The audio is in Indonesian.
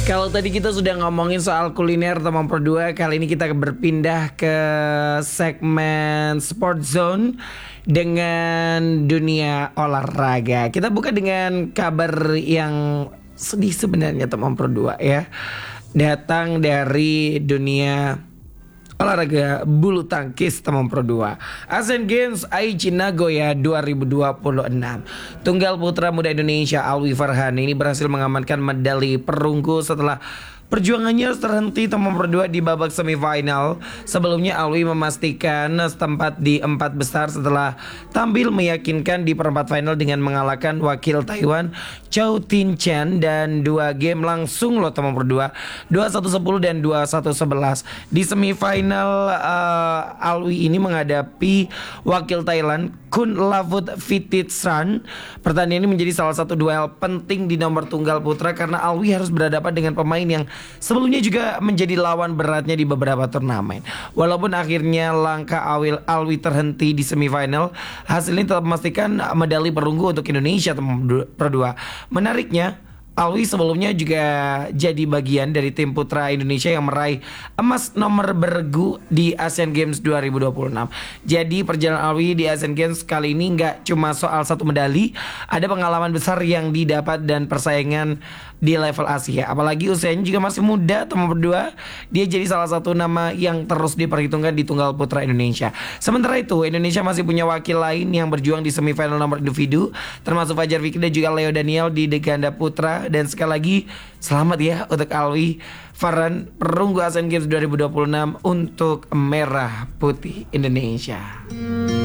Kalau tadi kita sudah ngomongin soal kuliner teman berdua, kali ini kita berpindah ke segmen Sport Zone dengan dunia olahraga. Kita buka dengan kabar yang sedih sebenarnya teman berdua ya. Datang dari dunia olahraga bulu tangkis teman berdua. Asian Games Aichi Nagoya 2026. Tunggal putra muda Indonesia Alwi Farhan ini berhasil mengamankan medali perunggu setelah perjuangannya terhenti teman berdua di babak semifinal. Sebelumnya Alwi memastikan setempat di 4 besar setelah tampil meyakinkan di perempat final dengan mengalahkan wakil Taiwan Chou Tin Chen dan 2 game langsung loh teman berdua, 21-10 dan 21-11. Di semifinal Alwi ini menghadapi wakil Thailand Kun Lavut Vititsan. Pertandingan ini menjadi salah satu duel penting di nomor tunggal putra karena Alwi harus berhadapan dengan pemain yang sebelumnya juga menjadi lawan beratnya di beberapa turnamen. Walaupun akhirnya langkah Alwi terhenti di semifinal, hasilnya tetap memastikan medali perunggu untuk Indonesia teman berdua. Menariknya, Alwi sebelumnya juga jadi bagian dari tim putra Indonesia yang meraih emas nomor bergu di Asian Games 2026. Jadi perjalanan Alwi di Asian Games kali ini nggak cuma soal satu medali, ada pengalaman besar yang didapat dan persaingan di level Asia. Apalagi usianya juga masih muda teman berdua. Dia jadi salah satu nama yang terus diperhitungkan di tunggal putra Indonesia. Sementara itu Indonesia masih punya wakil lain yang berjuang di semifinal nomor individu, termasuk Fajar Fikri dan juga Leo Daniel di ganda putra. Dan sekali lagi selamat ya untuk Alwi Farhan, perunggu Asian Games 2026 untuk Merah Putih Indonesia.